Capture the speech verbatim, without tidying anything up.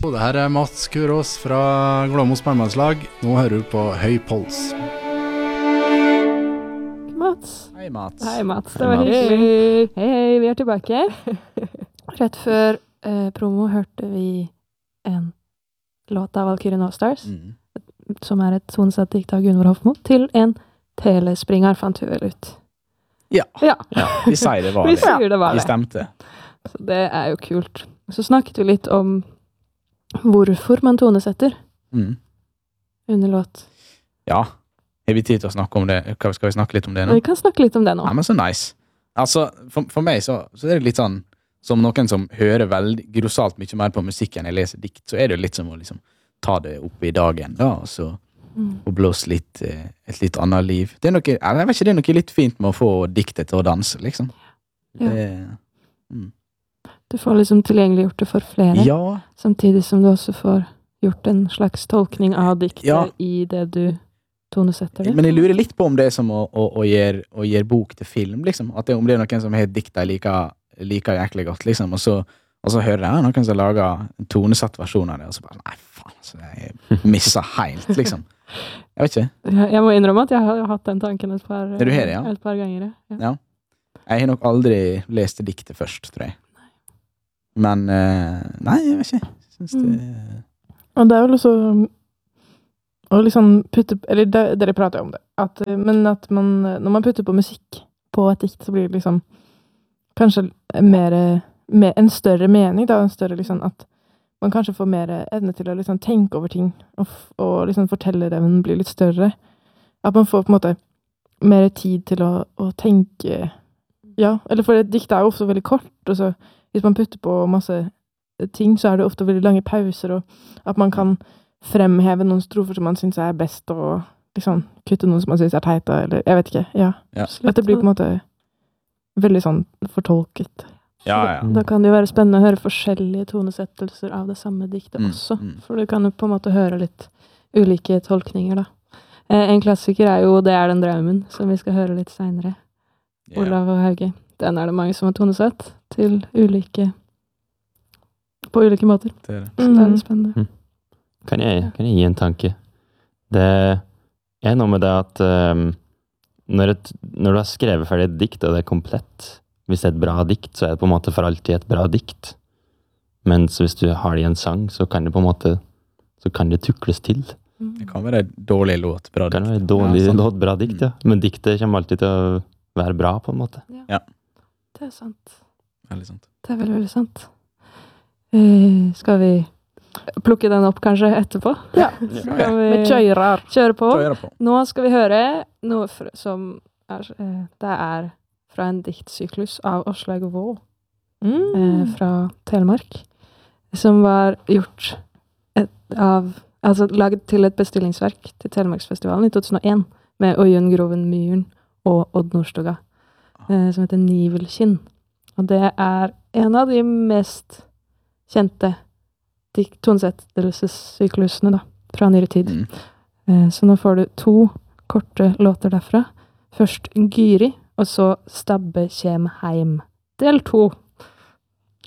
det her er Mats Kurås fra Glåmos Barmannslag. Nå hører du på Høy Puls. Mats. Hei Mats. Hei Mats, det var hyggelig. Hei, hei, vi er tilbake. Rett før eh, promo hørte vi en låt av Valkyrien All-Stars, mm. som er et tonesatt dikt av Gunvor Hofmo, til en telespringer, fant vi vel ut. Ja, ja. ja vi sier det var vi det. Sier det var vi det. Stemte. Så det er jo kult. Så snakket vi litt om hvorfor man tonesetter mm. under låt. Ja, har vi tid til å snakke om det? Skal vi snakke litt om det nå? Vi kan snakke litt om det nå. Ja, men så nice. Altså, for, for meg så, så er det litt sånn, som noen som hører veldig grossalt mye mer på musikk enn jeg leser dikt, så er det jo litt som å liksom ta det opp i dagen, da, og så mm. og blåse litt, et litt annet liv. Det er noe, jeg vet ikke, det er noe litt fint med å få diktet til å danse, liksom. Ja. Det, mm. Du får liksom tilgjengeliggjort det for flere, ja. samtidig som du også får gjort en slags tolkning av diktet ja. I det du tonesetter det. Men jeg lurer litt på om det er som å, å, å, gjøre, å gjøre bok til film, liksom. At det, om det er noen som har diktet like, like jæklig godt, liksom, og så, og så hører jeg noen som lager en tonesatt versjon av det, og så bare, nei, faen, så jeg misser helt, liksom. Jeg vet ikke. Jeg, jeg må innrømme at jeg har hatt den tanken et par, det du her, ja. et par ganger. Ja. Ja. Jeg har nok aldri lest diktet først, tror jeg. Men, uh, nei, jeg vet ikke. Jeg synes det... Mm. Og det er vel også å liksom putte, eller det, dere prater om det, at, men at man, når man putter på musikk på et dikt, så blir det liksom kanskje mer, mer en større mening, da, en større liksom at man kanskje får mer evne til å liksom tenke over ting, og, og liksom fortellerevnen blir litt større. At man får på en måte mer tid til å, å tenke, ja, eller for et dikt er jo ofte veldig kort, og så hvis man putter på masse ting, så er det ofte veldig lange pauser, og at man kan fremheve noen strofer som man synes er best, og liksom kutte noen som man synes er teite, eller jeg vet ikke, ja. ja. At det blir på en måte veldig sånn fortolket. Ja, ja. Da kan det jo være spennende å høre forskjellige tonesettelser av det samme diktet mm, også, mm. for du kan jo på en måte høre litt ulike tolkninger da. Eh, en klassiker er jo Det er den drømmen, som vi skal høre litt senere. Yeah. Olav og Hauge. Den er det mange som har tonesett til ulike, på ulike måter. Det er det. Så det er litt spennende. Mm. Kan, jeg, kan jeg gi en tanke? Det er noe med det at um, når, et, når du har skrevet ferdig et dikt, og det er komplett, hvis det er et bra dikt, så er det på en måte for alltid et bra dikt. Mens hvis du har det i en sang, så kan det på en måte, så kan det tukles til. Det kan være en dårlig låt, bra dikt. Det kan være en dårlig ja, låt, bra dikt, ja. Men diktet kommer alltid til å være bra, på en måte. Ja. Ja. Det er sant. Veldig sant. Det er veldig, veldig sant. Uh, skal vi plukke den opp kanskje etterpå? Ja. Skal vi kjører. kjøre på? Kjøre på. Nå skal vi høre noe fra, som er, uh, det er fra en diktsyklus av Åslaug Vaa mm. uh, fra Telemark, som var gjort et, av, altså laget til et bestillingsverk til Telemarksfestivalen i to tusen og en med Øyunn Groven Myhren og Odd Nordstoga, uh, som heter Nivelkinn. Og det er en av de mest kjente tonesettelsessyklusene da, fra nyere tid. Mm. Uh, så nå får du to korte låter derfra. Først Gyri, og så Stabbe kjem heim. Del to.